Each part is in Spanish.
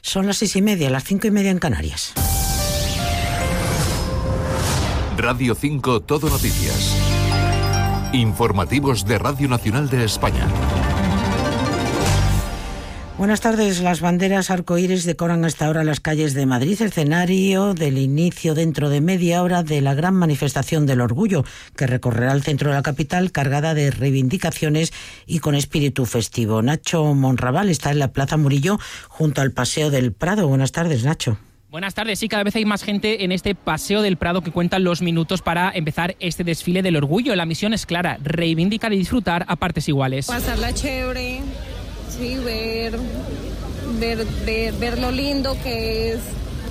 Son las 6:30, las 5:30 en Canarias. Radio 5 Todo Noticias. Informativos de Radio Nacional de España. Buenas tardes. Las banderas arcoíris decoran hasta ahora las calles de Madrid, escenario del inicio dentro de media hora de la gran manifestación del orgullo que recorrerá el centro de la capital cargada de reivindicaciones y con espíritu festivo. Nacho Monraval está en la Plaza Murillo junto al Paseo del Prado. Buenas tardes, Nacho. Buenas tardes. Sí, cada vez hay más gente en este Paseo del Prado que cuentan los minutos para empezar este desfile del orgullo. La misión es clara: reivindicar y disfrutar a partes iguales. Pasarla chévere. Sí, ver lo lindo que es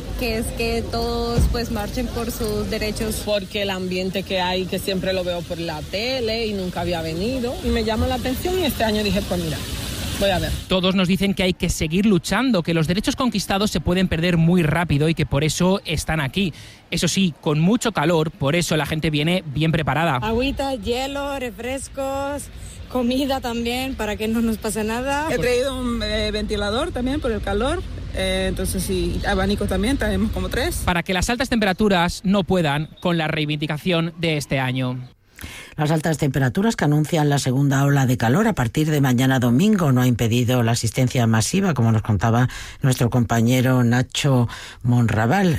que todos pues marchen por sus derechos. Porque el ambiente que hay, que siempre lo veo por la tele y nunca había venido, y me llama la atención, y este año dije, pues mira, voy a ver. Todos nos dicen que hay que seguir luchando, que los derechos conquistados se pueden perder muy rápido y que por eso están aquí. Eso sí, con mucho calor, por eso la gente viene bien preparada. Agüita, hielo, refrescos, comida también, para que no nos pase nada. He traído un ventilador también por el calor, entonces sí, abanicos también, tenemos como 3. Para que las altas temperaturas no puedan con la reivindicación de este año. Las altas temperaturas que anuncian la segunda ola de calor a partir de mañana domingo no ha impedido la asistencia masiva, como nos contaba nuestro compañero Nacho Monraval,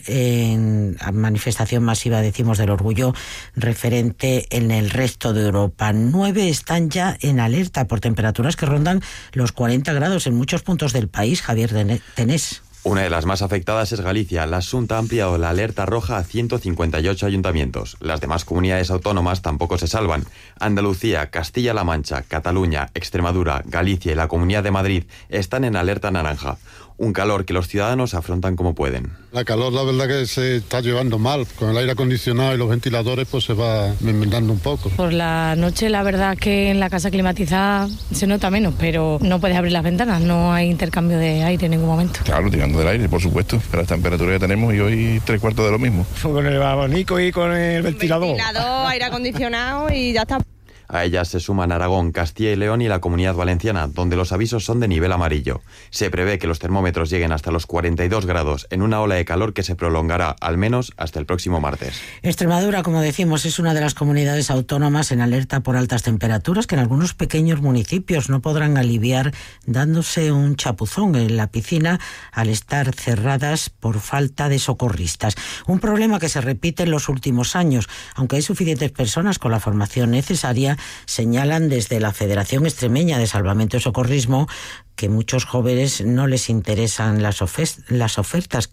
en manifestación masiva, decimos, del orgullo referente en el resto de Europa. 9 están ya en alerta por temperaturas que rondan los 40 grados en muchos puntos del país. Javier Tenés. Una de las más afectadas es Galicia. La Xunta ha ampliado la alerta roja a 158 ayuntamientos. Las demás comunidades autónomas tampoco se salvan. Andalucía, Castilla-La Mancha, Cataluña, Extremadura, Galicia y la Comunidad de Madrid están en alerta naranja. Un calor que los ciudadanos afrontan como pueden. La calor, la verdad que se está llevando mal. Con el aire acondicionado y los ventiladores pues se va enmendando un poco. Por la noche la verdad que en la casa climatizada se nota menos, pero no puedes abrir las ventanas, no hay intercambio de aire en ningún momento. Claro, tirando del aire, por supuesto, pero las temperaturas que tenemos y hoy 3/4 de lo mismo. Con el abanico y con el ventilador. Ventilador, aire acondicionado y ya está. A ellas se suman Aragón, Castilla y León y la Comunidad Valenciana, donde los avisos son de nivel amarillo. Se prevé que los termómetros lleguen hasta los 42 grados en una ola de calor que se prolongará al menos hasta el próximo martes. Extremadura, como decimos, es una de las comunidades autónomas en alerta por altas temperaturas que en algunos pequeños municipios no podrán aliviar dándose un chapuzón en la piscina al estar cerradas por falta de socorristas. Un problema que se repite en los últimos años, aunque hay suficientes personas con la formación necesaria. Señalan desde la Federación Extremeña de Salvamento y Socorrismo que muchos jóvenes no les interesan las ofertas.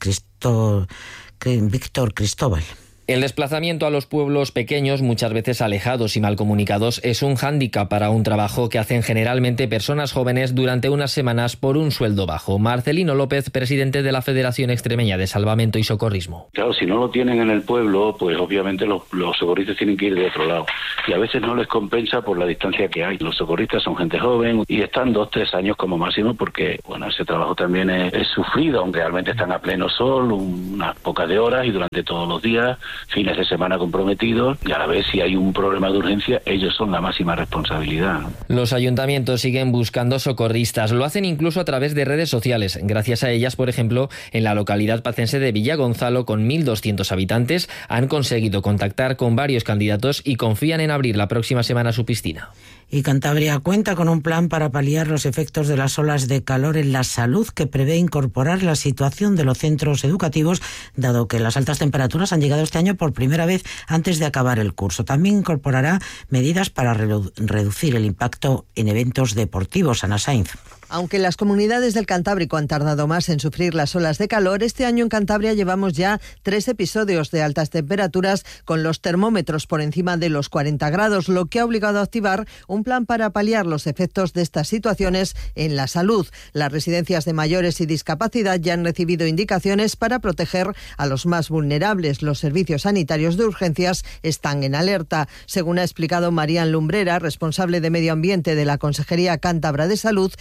Víctor Cristóbal. El desplazamiento a los pueblos pequeños, muchas veces alejados y mal comunicados, es un hándicap para un trabajo que hacen generalmente personas jóvenes durante unas semanas por un sueldo bajo. Marcelino López, presidente de la Federación Extremeña de Salvamento y Socorrismo. Claro, si no lo tienen en el pueblo, pues obviamente los socorristas tienen que ir de otro lado. Y a veces no les compensa por la distancia que hay. Los socorristas son gente joven y están 2-3 años como máximo porque, bueno, ese trabajo también es sufrido, aunque realmente están a pleno sol, unas pocas de horas y durante todos los días, fines de semana comprometidos, y a la vez si hay un problema de urgencia, ellos son la máxima responsabilidad. Los ayuntamientos siguen buscando socorristas, lo hacen incluso a través de redes sociales. Gracias a ellas, por ejemplo, en la localidad pacense de Villagonzalo, con 1.200 habitantes, han conseguido contactar con varios candidatos y confían en abrir la próxima semana su piscina. Y Cantabria cuenta con un plan para paliar los efectos de las olas de calor en la salud que prevé incorporar la situación de los centros educativos, dado que las altas temperaturas han llegado este año por primera vez antes de acabar el curso. También incorporará medidas para reducir el impacto en eventos deportivos. Ana Sainz. Aunque las comunidades del Cantábrico han tardado más en sufrir las olas de calor, este año en Cantabria llevamos ya 3 episodios de altas temperaturas con los termómetros por encima de los 40 grados, lo que ha obligado a activar un plan para paliar los efectos de estas situaciones en la salud. Las residencias de mayores y discapacidad ya han recibido indicaciones para proteger a los más vulnerables. Los servicios sanitarios de urgencias están en alerta. Según ha explicado Marían Lumbrera, responsable de Medio Ambiente de la Consejería Cántabra de Salud, hay que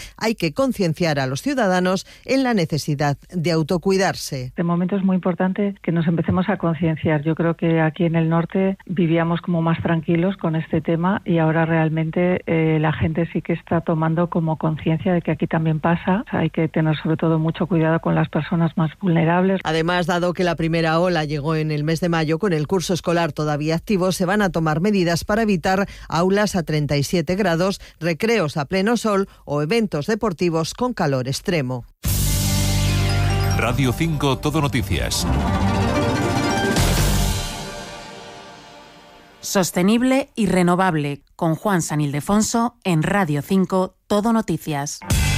que concienciar a los ciudadanos en la necesidad de autocuidarse. De momento es muy importante que nos empecemos a concienciar. Yo creo que aquí en el norte vivíamos como más tranquilos con este tema y ahora realmente la gente sí que está tomando como conciencia de que aquí también pasa. O sea, hay que tener sobre todo mucho cuidado con las personas más vulnerables. Además, dado que la primera ola llegó en el mes de mayo, con el curso escolar todavía activo, se van a tomar medidas para evitar aulas a 37 grados, recreos a pleno sol o eventos deportivos con calor extremo. Radio 5 Todo Noticias. Sostenible y renovable, con Juan San Ildefonso en Radio 5 Todo Noticias.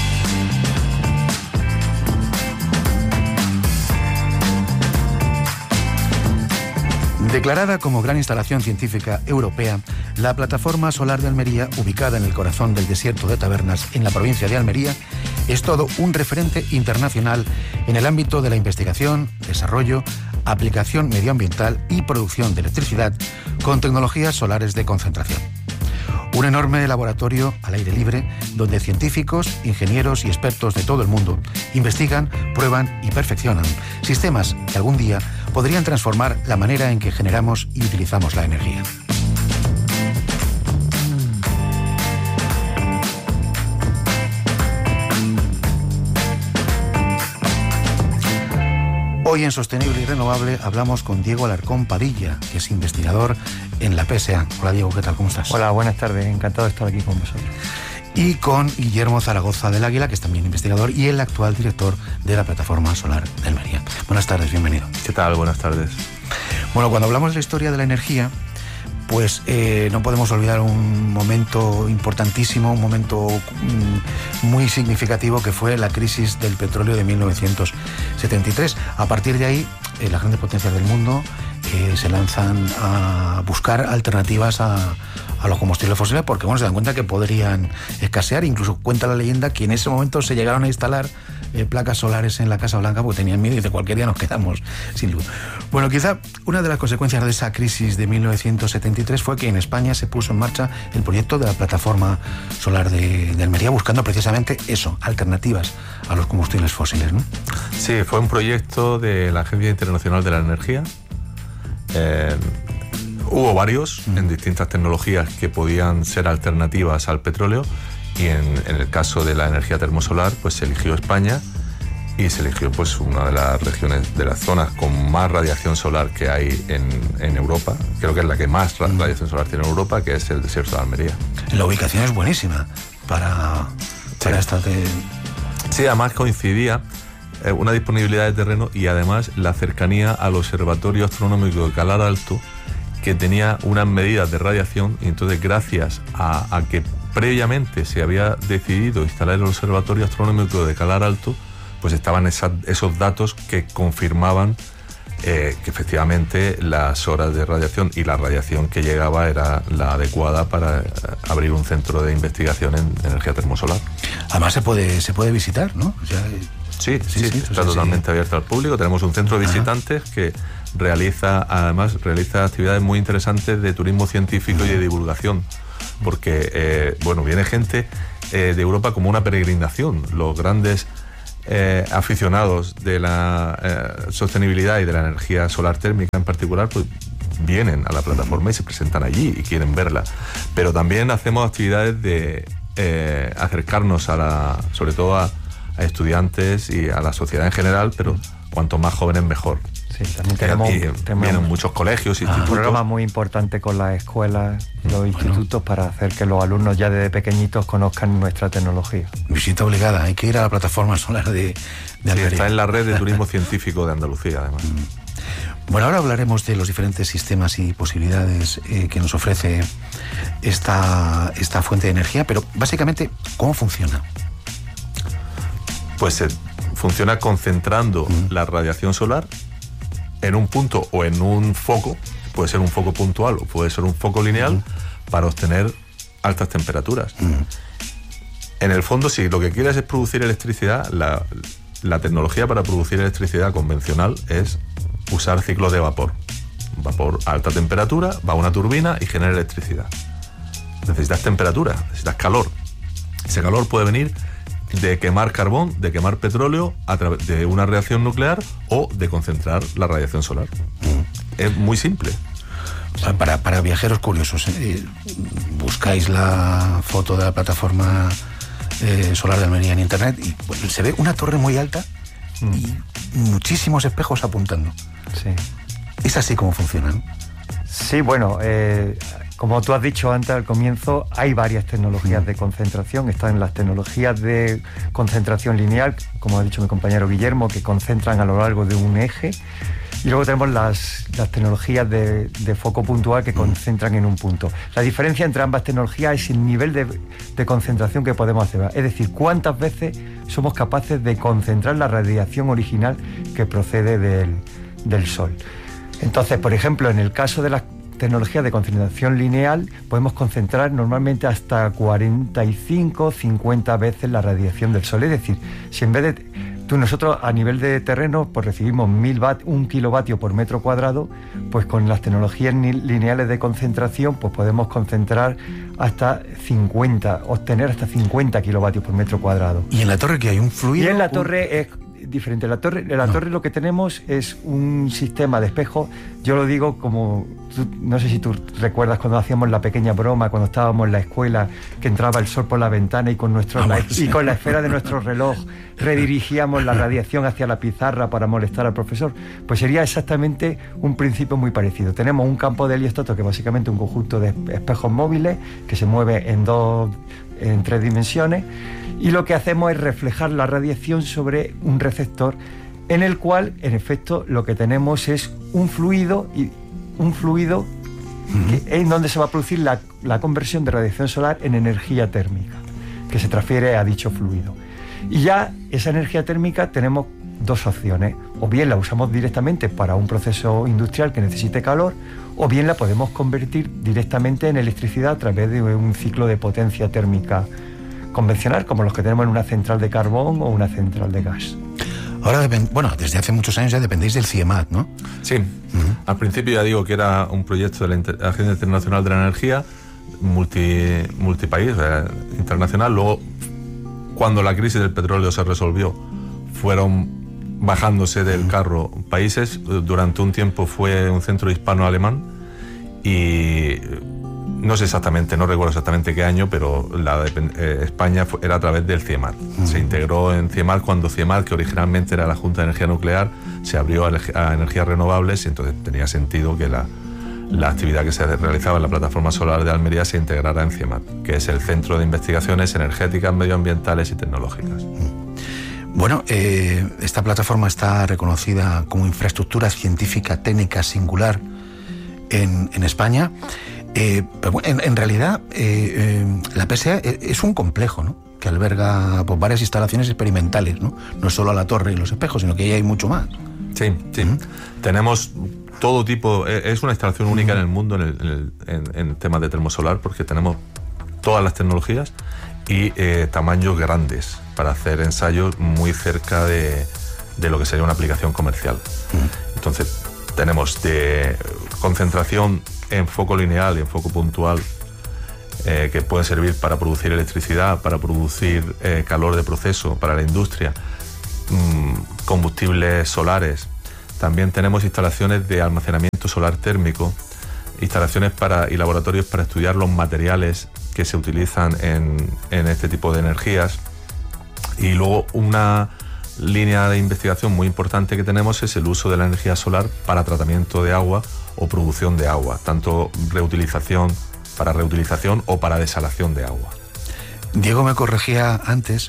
Declarada como gran instalación científica europea, la plataforma solar de Almería, ubicada en el corazón del desierto de Tabernas, en la provincia de Almería, es todo un referente internacional en el ámbito de la investigación, desarrollo, aplicación medioambiental y producción de electricidad con tecnologías solares de concentración. Un enorme laboratorio al aire libre donde científicos, ingenieros y expertos de todo el mundo investigan, prueban y perfeccionan sistemas que algún día podrían transformar la manera en que generamos y utilizamos la energía. Hoy en Sostenible y Renovable hablamos con Diego Alarcón Padilla, que es investigador en la PSA. Hola Diego, ¿qué tal? ¿Cómo estás? Hola, buenas tardes, encantado de estar aquí con vosotros. Y con Guillermo Zaragoza del Águila, que es también investigador y el actual director de la Plataforma Solar de Almería. Buenas tardes, bienvenido. ¿Qué tal? Buenas tardes. Bueno, cuando hablamos de la historia de la energía, pues no podemos olvidar un momento importantísimo, un momento muy significativo que fue la crisis del petróleo de 1973. A partir de ahí, las grandes potencias del mundo se lanzan a buscar alternativas a los combustibles fósiles porque bueno, se dan cuenta que podrían escasear. Incluso cuenta la leyenda que en ese momento se llegaron a instalar placas solares en la Casa Blanca porque tenían miedo y de cualquier día nos quedamos sin luz. Bueno, quizá una de las consecuencias de esa crisis de 1973 fue que en España se puso en marcha el proyecto de la Plataforma Solar de Almería, buscando precisamente eso, alternativas a los combustibles fósiles, ¿no? Sí, fue un proyecto de la Agencia Internacional de la Energía. Hubo varios en distintas tecnologías que podían ser alternativas al petróleo y en el caso de la energía termosolar pues se eligió España y se eligió pues una de las regiones, de las zonas con más radiación solar que hay en Europa. Creo que es la que más radiación solar tiene en Europa, que es el desierto de Almería. La ubicación es buenísima para esta... Sí, además coincidía una disponibilidad de terreno y además la cercanía al Observatorio Astronómico de Calar Alto, que tenía unas medidas de radiación, y entonces gracias a que previamente se había decidido instalar el Observatorio Astronómico de Calar Alto, pues estaban esos datos que confirmaban que efectivamente las horas de radiación y la radiación que llegaba era la adecuada para abrir un centro de investigación en energía termosolar. Además se puede visitar, ¿no? O sea, sí, está totalmente abierto al público. Tenemos un centro de visitantes que realiza actividades muy interesantes de turismo científico y de divulgación, porque viene gente de Europa como una peregrinación. Los grandes aficionados de la sostenibilidad y de la energía solar térmica en particular, pues vienen a la plataforma y se presentan allí y quieren verla. Pero también hacemos actividades de acercarnos sobre todo a estudiantes y a la sociedad en general, pero cuanto más jóvenes mejor. Sí, también tenemos vienen muchos colegios, institutos. Un programa muy importante con las escuelas, los institutos, para hacer que los alumnos ya desde pequeñitos conozcan nuestra tecnología. Visita obligada, hay que ir a la Plataforma Solar de Almería. Está en la red de turismo científico de Andalucía, además. Bueno, ahora hablaremos de los diferentes sistemas y posibilidades que nos ofrece esta fuente de energía, pero básicamente, ¿cómo funciona? Pues funciona concentrando la radiación solar en un punto o en un foco, puede ser un foco puntual o puede ser un foco lineal, para obtener altas temperaturas. En el fondo, si lo que quieres es producir electricidad, la tecnología para producir electricidad convencional es usar ciclos de vapor. Vapor a alta temperatura, va a una turbina y genera electricidad. Necesitas temperatura, necesitas calor. Ese calor puede venir de quemar carbón, de quemar petróleo a través de una reacción nuclear o de concentrar la radiación solar. Es muy simple. Para viajeros curiosos, buscáis la foto de la plataforma solar de Almería en internet y bueno, se ve una torre muy alta y muchísimos espejos apuntando. Sí. ¿Es así como funcionan? Sí, bueno, como tú has dicho antes al comienzo, hay varias tecnologías de concentración. Están las tecnologías de concentración lineal, como ha dicho mi compañero Guillermo, que concentran a lo largo de un eje. Y luego tenemos las tecnologías de foco puntual que concentran en un punto. La diferencia entre ambas tecnologías es el nivel de concentración que podemos hacer. Es decir, cuántas veces somos capaces de concentrar la radiación original que procede del Sol. Entonces, por ejemplo, en el caso de las tecnologías de concentración lineal, podemos concentrar normalmente hasta 45, 50 veces la radiación del Sol. Es decir, si en vez de... Nosotros a nivel de terreno pues recibimos 1 kilovatio por metro cuadrado, pues con las tecnologías lineales de concentración pues podemos concentrar hasta 50, obtener hasta 50 kilovatios por metro cuadrado. ¿Y en la torre qué hay? ¿Un fluido? Y en la torre es diferente. En la torre lo que tenemos es un sistema de espejo. Yo lo digo como... no sé si tú recuerdas cuando hacíamos la pequeña broma, cuando estábamos en la escuela, que entraba el sol por la ventana y con la esfera de nuestro reloj redirigíamos la radiación hacia la pizarra para molestar al profesor. Pues sería exactamente un principio muy parecido. Tenemos un campo de heliostato que es básicamente un conjunto de espejos móviles que se mueve en 3 dimensiones, y lo que hacemos es reflejar la radiación sobre un receptor en el cual, en efecto, lo que tenemos es un fluido en donde se va a producir la conversión de radiación solar en energía térmica, que se transfiere a dicho fluido. Y ya esa energía térmica tenemos 2 opciones: o bien la usamos directamente para un proceso industrial que necesite calor, o bien la podemos convertir directamente en electricidad a través de un ciclo de potencia térmica convencional, como los que tenemos en una central de carbón o una central de gas. Ahora, desde hace muchos años ya dependéis del CIEMAT, ¿no? Sí. Al principio ya digo que era un proyecto de la Agencia Internacional de la Energía, multipaís, internacional. Luego, cuando la crisis del petróleo se resolvió, fueron bajándose del carro países. Durante un tiempo fue un centro hispano-alemán y no sé exactamente, no recuerdo exactamente qué año, pero España era a través del CIEMAT. Se integró en CIEMAT cuando CIEMAT, que originalmente era la Junta de Energía Nuclear, se abrió a energías renovables, y entonces tenía sentido que la actividad que se realizaba en la plataforma solar de Almería se integrara en CIEMAT, que es el Centro de Investigaciones Energéticas, Medioambientales y Tecnológicas. Bueno, esta plataforma está reconocida como infraestructura científica técnica singular en España. Pero bueno, en realidad la PSA es un complejo, ¿no?, que alberga pues, varias instalaciones experimentales, ¿no? No solo la torre y los espejos, sino que ahí hay mucho más. Sí. Tenemos todo tipo, es una instalación única en el mundo en temas de termosolar, porque tenemos todas las tecnologías y tamaños grandes para hacer ensayos muy cerca de lo que sería una aplicación comercial. Entonces tenemos de concentración en foco lineal y en foco puntual, que pueden servir para producir electricidad, para producir calor de proceso para la industria, combustibles solares. También tenemos instalaciones de almacenamiento solar térmico, instalaciones y laboratorios para estudiar los materiales que se utilizan en este tipo de energías. Y luego una línea de investigación muy importante que tenemos es el uso de la energía solar para tratamiento de agua o producción de agua, tanto para reutilización o para desalación de agua. Diego me corregía antes,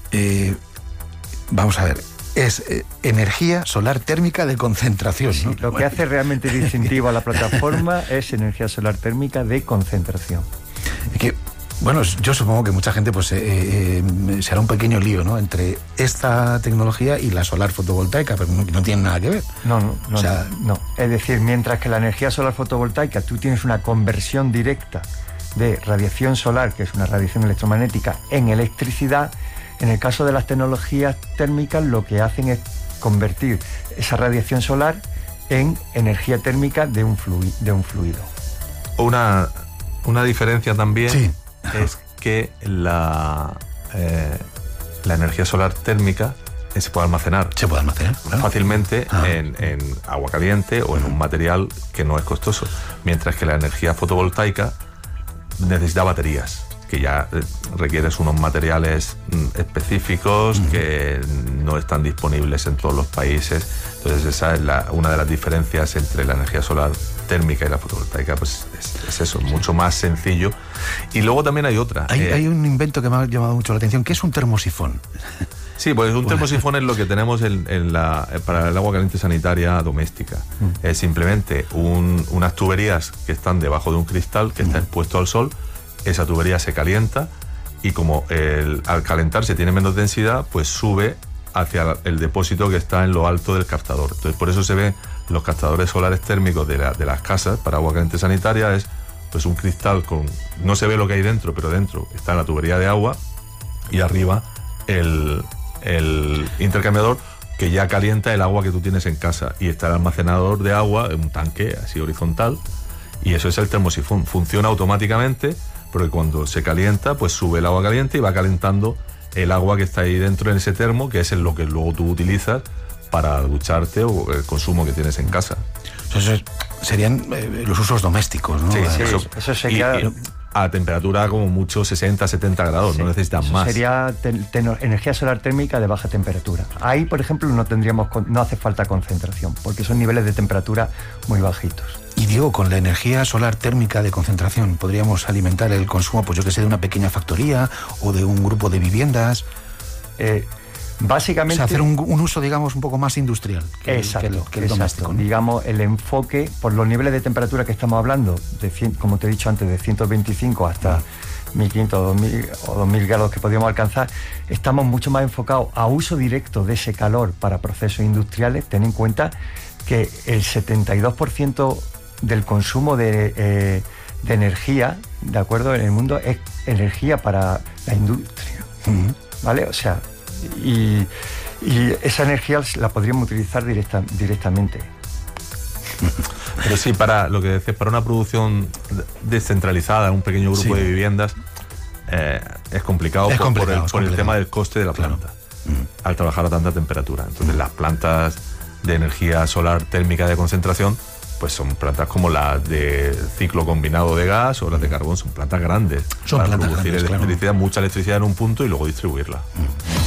vamos a ver, es energía solar térmica de concentración, ¿no? Sí, lo que hace realmente distintivo a la plataforma es energía solar térmica de concentración. Que, bueno, yo supongo que mucha gente pues será un pequeño lío, ¿no?, entre esta tecnología y la solar fotovoltaica, pero no tienen nada que ver. No. Es decir, mientras que la energía solar fotovoltaica tú tienes una conversión directa de radiación solar, que es una radiación electromagnética, en electricidad, en el caso de las tecnologías térmicas lo que hacen es convertir esa radiación solar en energía térmica de un fluido. Una diferencia también es que la energía solar térmica se puede almacenar. Se puede almacenar, claro. Fácilmente en agua caliente o en un material que no es costoso. Mientras que la energía fotovoltaica necesita baterías, que ya requieres unos materiales específicos que no están disponibles en todos los países. Entonces esa es una de las diferencias entre la energía solar térmica y la fotovoltaica, pues es eso, mucho más sencillo. Y luego también hay otra. Hay un invento que me ha llamado mucho la atención, que es un termosifón. Sí, pues un termosifón es lo que tenemos para el agua caliente sanitaria doméstica. Es simplemente unas tuberías que están debajo de un cristal que está expuesto al sol. Esa tubería se calienta y como al calentarse tiene menos densidad, pues sube hacia el depósito que está en lo alto del captador. Entonces por eso se ven los captadores solares térmicos de las casas para agua caliente sanitaria. Es pues un cristal no se ve lo que hay dentro, pero dentro está la tubería de agua y arriba el intercambiador que ya calienta el agua que tú tienes en casa, y está el almacenador de agua en un tanque así horizontal, y eso es el termosifón. Funciona automáticamente porque cuando se calienta pues sube el agua caliente y va calentando el agua que está ahí dentro en ese termo, que es lo que luego tú utilizas para ducharte o el consumo que tienes en casa. Entonces serían los usos domésticos, ¿no? Sí, eso sería... a temperatura como mucho 60, 70 grados, no necesitas más. Sería energía solar térmica de baja temperatura. Ahí, por ejemplo, no hace falta concentración, porque son niveles de temperatura muy bajitos. Y digo, con la energía solar térmica de concentración, ¿podríamos alimentar el consumo, pues yo que sé, de una pequeña factoría o de un grupo de viviendas? Básicamente... O sea, hacer un uso, digamos, un poco más industrial que el doméstico, ¿no? Digamos, el enfoque, por los niveles de temperatura que estamos hablando, como te he dicho antes, de 125 hasta 1500 o 2000 grados que podríamos alcanzar, estamos mucho más enfocados a uso directo de ese calor para procesos industriales. Ten en cuenta que el 72% del consumo de energía, ¿de acuerdo?, en el mundo es energía para la industria, ¿vale? O sea, y esa energía la podríamos utilizar directamente. Pero sí, para lo que decías, para una producción descentralizada, un pequeño grupo de viviendas, es complicado por el tema del coste de la planta, al trabajar a tanta temperatura. Entonces las plantas de energía solar térmica de concentración pues son plantas como las de ciclo combinado de gas o las de carbón, son plantas grandes. Son para plantas producir grandes, electricidad, mucha electricidad en un punto y luego distribuirla.